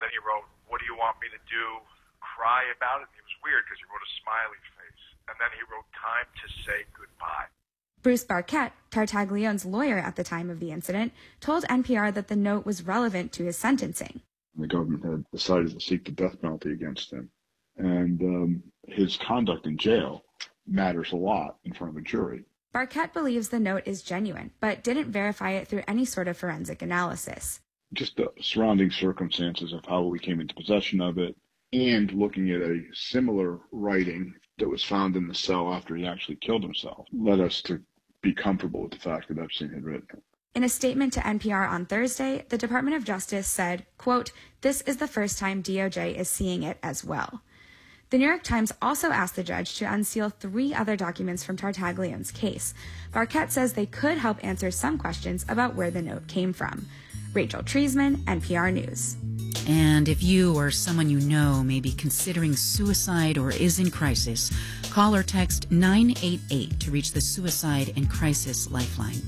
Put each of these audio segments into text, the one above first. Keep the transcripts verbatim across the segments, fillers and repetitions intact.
Then he wrote, "What do you want me to do? Cry about it?" It was weird because he wrote a smiley face. And then he wrote, "Time to say goodbye." Bruce Barquette, Tartagliane's lawyer at the time of the incident, told N P R that the note was relevant to his sentencing. The government had decided to seek the death penalty against him. And um, his conduct in jail matters a lot in front of a jury. Barquette believes the note is genuine, but didn't verify it through any sort of forensic analysis. Just the surrounding circumstances of how we came into possession of it, and looking at a similar writing that was found in the cell after he actually killed himself, led us to be comfortable with the fact that Epstein had written it. In a statement to N P R on Thursday, the Department of Justice said, quote, "This is the first time D O J is seeing it as well." The New York Times also asked the judge to unseal three other documents from Tartagliane's case. Barquette says they could help answer some questions about where the note came from. Rachel Treisman, N P R News. And if you or someone you know may be considering suicide or is in crisis, call or text nine eight eight to reach the Suicide and Crisis Lifeline.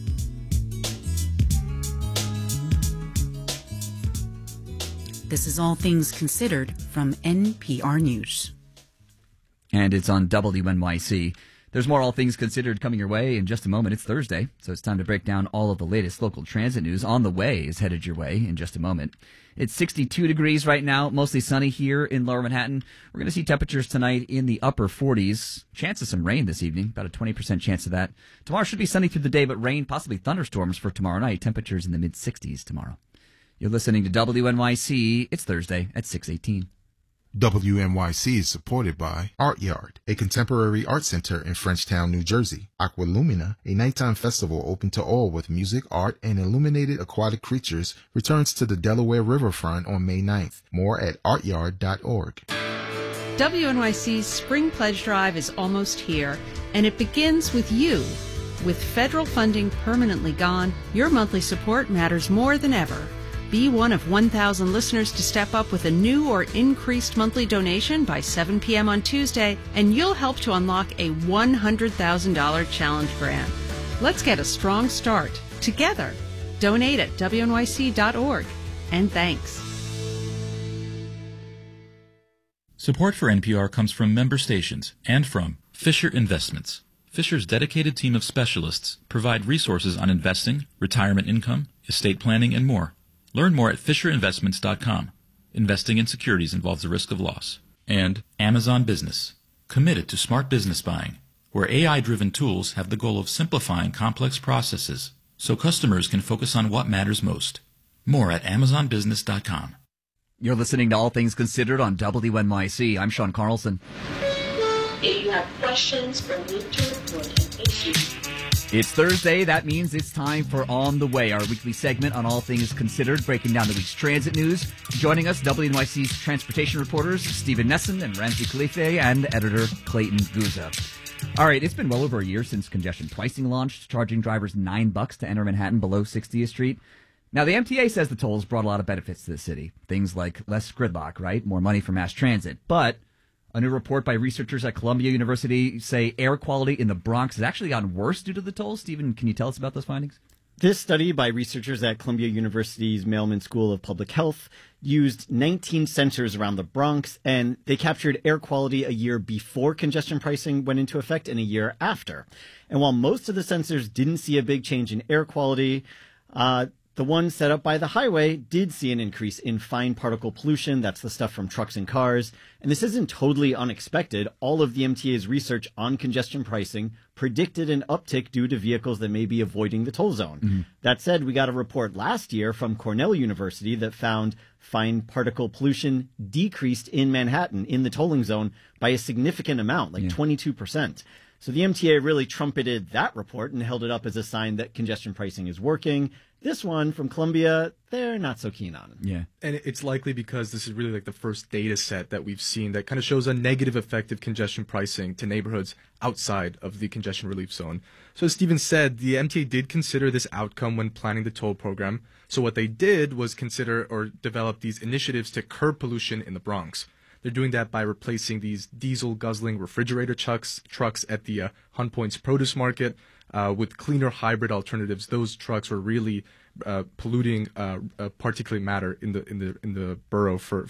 This is All Things Considered from N P R News. And it's on W N Y C. There's more All Things Considered coming your way in just a moment. It's Thursday, so it's time to break down all of the latest local transit news. On the Way is headed your way in just a moment. It's sixty-two degrees right now, mostly sunny here in Lower Manhattan. We're going to see temperatures tonight in the upper forties. Chance of some rain this evening, about a twenty percent chance of that. Tomorrow should be sunny through the day, but rain, possibly thunderstorms for tomorrow night. Temperatures in the mid-sixties tomorrow. You're listening to W N Y C. It's Thursday at six eighteen. W N Y C is supported by Art Yard, a contemporary art center in Frenchtown, New Jersey. Aqualumina, a nighttime festival open to all with music, art, and illuminated aquatic creatures, returns to the Delaware Riverfront on May ninth. More at art yard dot org. W N Y C's Spring Pledge Drive is almost here, and it begins with you. With federal funding permanently gone, your monthly support matters more than ever. Be one of one thousand listeners to step up with a new or increased monthly donation by seven p.m. on Tuesday, and you'll help to unlock a one hundred thousand dollars challenge grant. Let's get a strong start together. Donate at W N Y C dot org. And thanks. Support for N P R comes from member stations and from Fisher Investments. Fisher's dedicated team of specialists provide resources on investing, retirement income, estate planning, and more. Learn more at fisher investments dot com. Investing in securities involves the risk of loss. And Amazon Business, committed to smart business buying, where A I-driven tools have the goal of simplifying complex processes so customers can focus on what matters most. More at amazon business dot com. You're listening to All Things Considered on W N Y C. I'm Sean Carlson. If you have questions or need to report an issue, it's Thursday. That means it's time for On the Way, our weekly segment on All Things Considered, breaking down the week's transit news. Joining us, W N Y C's transportation reporters Stephen Nesson and Ramsey Khalife, and editor Clayton Guza. All right, it's been well over a year since congestion pricing launched, charging drivers nine bucks to enter Manhattan below sixtieth Street. Now, the M T A says the tolls brought a lot of benefits to the city. Things like less gridlock, right? More money for mass transit. But a new report by researchers at Columbia University say air quality in the Bronx has actually gotten worse due to the tolls. Stephen, can you tell us about those findings? This study by researchers at Columbia University's Mailman School of Public Health used nineteen sensors around the Bronx, and they captured air quality a year before congestion pricing went into effect and a year after. And while most of the sensors didn't see a big change in air quality, uh, the ones set up by the highway did see an increase in fine particle pollution. That's the stuff from trucks and cars. And this isn't totally unexpected. All of the M T A's research on congestion pricing predicted an uptick due to vehicles that may be avoiding the toll zone. Mm-hmm. That said, we got a report last year from Cornell University that found fine particle pollution decreased in Manhattan in the tolling zone by a significant amount, like yeah. twenty-two percent. So the M T A really trumpeted that report and held it up as a sign that congestion pricing is working. This one from Columbia, they're not so keen on. Yeah. And it's likely because this is really like the first data set that we've seen that kind of shows a negative effect of congestion pricing to neighborhoods outside of the congestion relief zone. So as Stephen said, the M T A did consider this outcome when planning the toll program. So what they did was consider or develop these initiatives to curb pollution in the Bronx. They're doing that by replacing these diesel-guzzling refrigerator trucks, trucks at the uh, Hunt Point's produce market uh, with cleaner hybrid alternatives. Those trucks were really uh, polluting uh, uh, particulate matter in the in the in the borough for